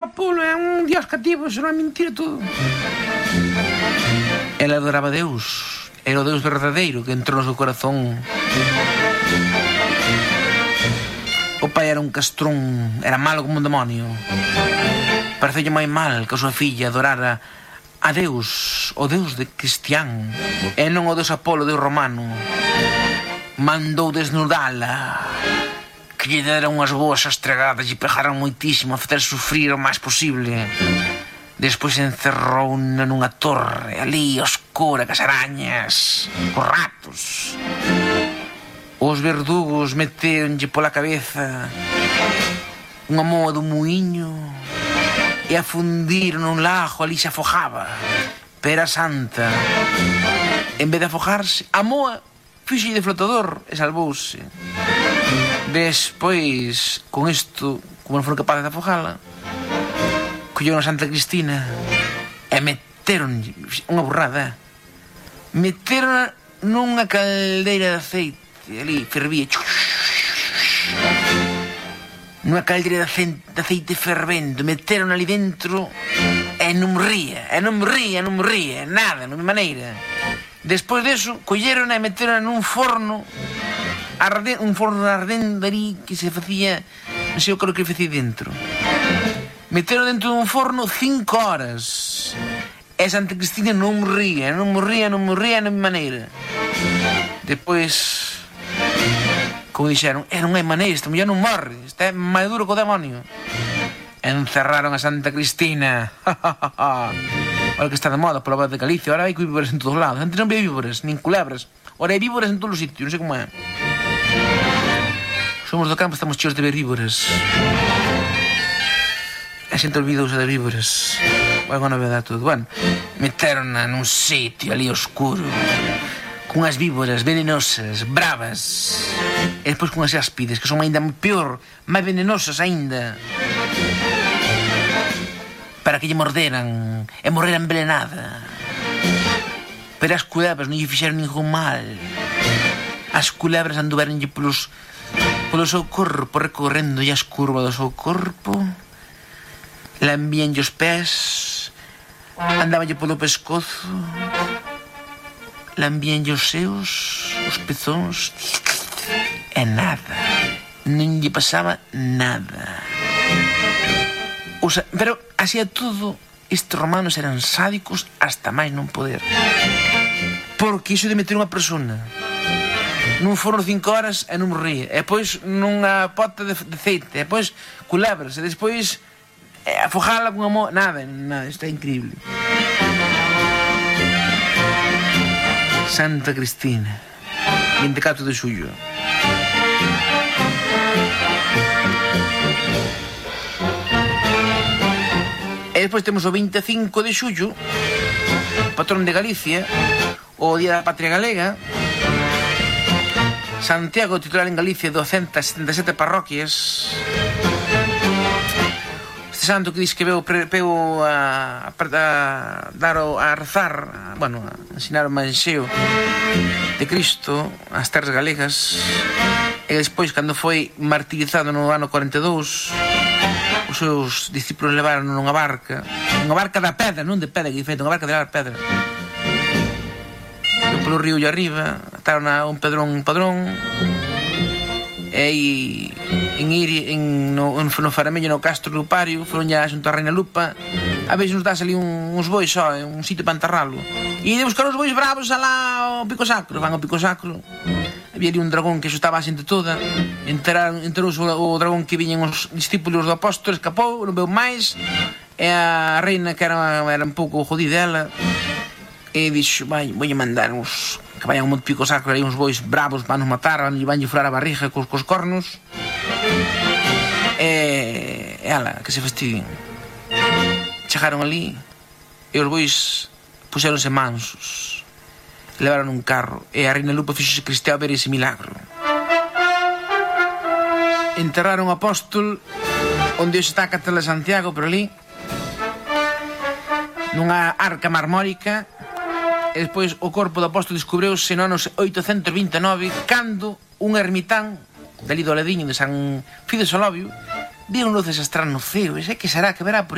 Apolo é un dios cativo, eso non é mentira todo. Ela adoraba a Deus, era o Deus verdadeiro que entrou no seu corazón. O pai era un castrón, era malo como un demonio. Pareceulle moi mal que a súa filla adorara a Deus, o Deus de Cristián, e non o Deus Apolo, o Deus romano. Mandou desnudala, que lle deran unhas boas astregadas e pegaran moitísimo a facer sufrir o máis posible. Despois encerrou-na nunha torre, ali, oscura, cas arañas, cos ratos. Os verdugos meteronlle pola cabeza unha moa dun muiño e a fundir nun lago, ali se afogaba. Pero a santa, en vez de afogarse, a moa fixo de flotador e salvouse. Despois, con isto, como non foron capaces de afogala, colleu a Santa Cristina e meteron unha burrada. Meteron nunha caldeira de aceite, ali fervía, nunha caldeira de aceite fervendo, meteron ali dentro e non morría, nada, non de maneira. Despois deso, colleron e meteron nun forno un forno ardendo ali que se facía, non sei o que facía dentro. Meteron dentro dun forno 5 horas e Santa Cristina non morría de maneira. Despois, como dixeron, non hai maneira, esta muller non morre, esta é máis duro que o demonio. Encerraron a Santa Cristina. Olha que está de moda pola voz de Galicia, ahora hai víboras en todos lados. Antes non había víboras, nin culebras, ahora hai víboras en todos os sitios, non sei como é. Somos do campo, estamos cheos de ver víboras. A xente olvidouse de víboras. Bueno, novedade todo. Bueno, meterona nun sitio ali oscuro, con as víboras venenosas, bravas, e despois con as áspides, que son ainda peor, máis venenosas ainda, para que lle morderan e morrera envenenada. Pero as culebras non lle fixeron ningún mal. As culebras anduveronlle polo seu corpo, recorrendo as curvas do seu corpo, lambíanlle os pés, andabanlle polo pescozo, lambíanlle os seus, os pezóns, e nada, non lle pasaba nada. Pero así é todo, estes romanos eran sádicos hasta máis non poder. Porque iso de meter unha persona nun forno 5 horas e non morría, e depois nunha pota de aceite, e depois culebras, e despois afojala con unha moa, nada, isto é increíble. Santa Cristina, 24 de xullo. E despois temos o 25 de xullo, patrón de Galicia, o Día da Patria Galega. Santiago, titular en Galicia, 277 parroquias. Este santo que diz que veu a rezar, bueno, a ensinar o manxeo de Cristo ás terras galegas, e despois, cando foi martirizado no ano 42, os seus discípulos levaron nunha barca da pedra, non de pedra, que diferente, unha barca de levar pedra, polo río arriba, ataron a un padrón, e aí no Faramello, no Castro Lupario, foron ya xunto a Reina Lupa a ver se nos das ali uns bois só, un sitio para enterralo, e de buscar os bois bravos alá ao Pico Sacro. Van ao Pico Sacro, había ali un dragón que asustaba a xente toda, enterouse o dragón que viñen os discípulos do apóstolo, escapou, non veu máis, e a reina, que era un pouco jodida ela, e dixo, voy a mandar uns que vayan ao Monte Pico Sacro, aí uns bois bravos para nos matar, vanlle furar a barriga cos cornos, e ela, que se fastidien. Chegaron ali e os bois puxeronse mansos, levaron un carro, e a Reina Lupa fixose cristiá a ver ese milagro. Enterraron o apóstol onde hoxe está a Catedral de Santiago, por ali, nunha arca marmórica, e despois o corpo do apóstolo descubreuse no ano 829, cando un ermitán dali do Lediño de San Fides Olovio viu luces estranas no ceo, e sei que será que verá por